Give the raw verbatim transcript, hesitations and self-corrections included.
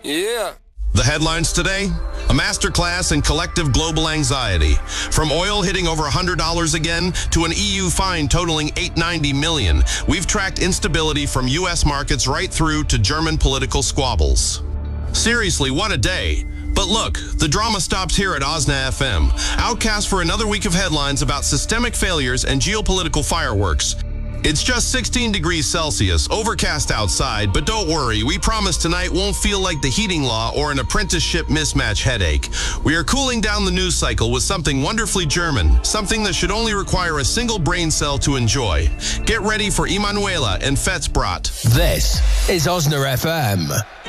Yeah. The headlines today: a masterclass in collective global anxiety. From oil hitting over one hundred dollars again to an E U fine totaling eight hundred ninety million dollars, we've tracked instability from U S markets right through to German political squabbles. Seriously, what a day. But look, the drama stops here at Osna F M. Outcast for another week of headlines about systemic failures and geopolitical fireworks. It's just sixteen degrees Celsius, overcast outside, but don't worry, we promise tonight won't feel like the heating law or an apprenticeship mismatch headache. We are cooling down the news cycle with something wonderfully German, something that should only require a single brain cell to enjoy. Get ready for Emanuela and Fetzbrat. This is Osna F M.